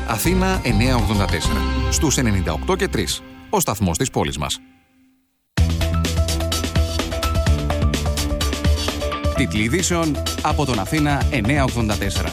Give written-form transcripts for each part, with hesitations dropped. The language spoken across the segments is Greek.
Αθήνα 984. Στους 98 και 3. Ο σταθμός της πόλης μας. Τίτλοι ειδήσεων από τον Αθήνα 984.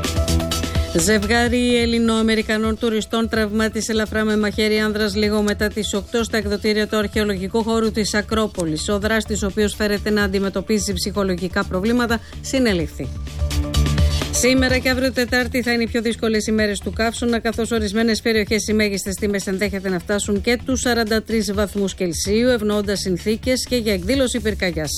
Ζευγάρι Ελληνοαμερικανών τουριστών τραυμάτισε ελαφρά με μαχαίρι άνδρας λίγο μετά τις 8 στα εκδοτήρια του αρχαιολογικού χώρου της Ακρόπολης. Ο δράστης, ο οποίος φέρεται να αντιμετωπίζει ψυχολογικά προβλήματα, συνελήφθη. Σήμερα και αύριο Τετάρτη θα είναι οι πιο δύσκολες ημέρες του καύσωνα, καθώς ορισμένες περιοχές οι μέγιστες τιμές ενδέχεται να φτάσουν και τους 43 βαθμούς Κελσίου, ευνοώντας συνθήκες και για εκδήλωση πυρκαγιάς.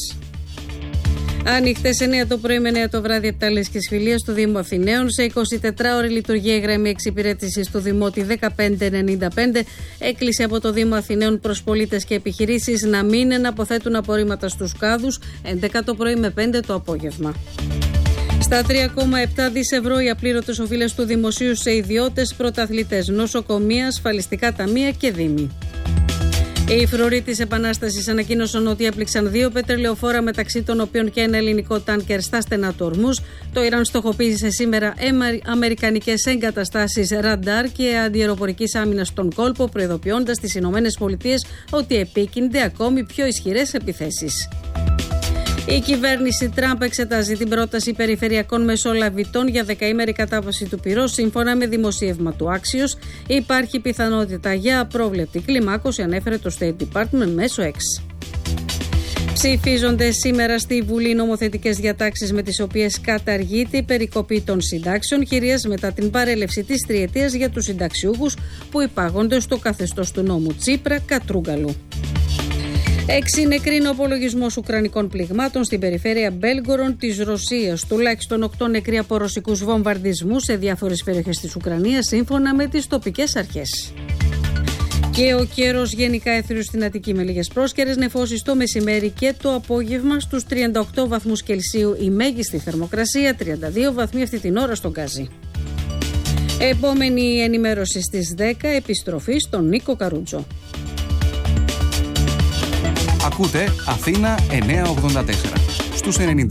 Ανοιχτές 9 το πρωί με 9 το βράδυ Επτάλης Φιλίας του Δήμου Αθηναίων. Σε 24ωρη λειτουργία η γραμμή εξυπηρέτησης του Δημότη 1595 έκλεισε από το Δήμο Αθηναίων προς πολίτες και επιχειρήσεις να μην εναποθέτουν απορρίμματα στους κάδους 11 το πρωί με 5 το απόγευμα. Στα 3,7 δις ευρώ οι απλήρωτες οφείλες του Δημοσίου σε ιδιώτες, πρωταθλητές, νοσοκομεία, ασφαλιστικά ταμεία και δήμοι. Οι φρουροί της Επανάστασης ανακοίνωσαν ότι έπληξαν 2 πετρελαιοφόρα, μεταξύ των οποίων και ένα ελληνικό τάνκερ στα στενά του Ορμούζ. Το Ιράν στοχοποίησε σήμερα αμερικανικές εγκαταστάσεις ραντάρ και αντιαεροπορικής άμυνας στον κόλπο, προειδοποιώντας τις Ηνωμένες Πολιτείες ότι επίκυνται ακόμη πιο ισχυρές επιθέσεις. Η κυβέρνηση Τραμπ εξετάζει την πρόταση περιφερειακών μεσολαβητών για δεκαήμερη κατάβαση του πυρός. Σύμφωνα με δημοσίευμα του Axios, υπάρχει πιθανότητα για απρόβλεπτη κλιμάκωση, ανέφερε το State Department μέσω X. Ψηφίζονται σήμερα στη Βουλή νομοθετικές διατάξεις με τις οποίες καταργείται η περικοπή των συντάξεων, κυρίως μετά την παρέλευση της τριετίας για τους συνταξιούχους που υπάγονται στο καθεστώς του νόμου Τσίπρα-Κατρούγκαλου. 6 νεκροί είναι ο απολογισμός ουκρανικών πληγμάτων στην περιφέρεια Μπέλγκορον της Ρωσίας. Τουλάχιστον 8 νεκροί από ρωσικούς βομβαρδισμούς σε διάφορες περιοχές της Ουκρανίας, σύμφωνα με τις τοπικές αρχές. Και ο καιρός γενικά έθριος στην Αττική με λίγες πρόσκαιρες νεφώσεις το μεσημέρι και το απόγευμα. Στους 38 βαθμούς Κελσίου η μέγιστη θερμοκρασία, 32 βαθμοί αυτή την ώρα στον Γκάζι. Επόμενη ενημέρωση στις 10, επιστροφή στον Νίκο Καρούτζο. Ακούτε Αθήνα 984 στους 90.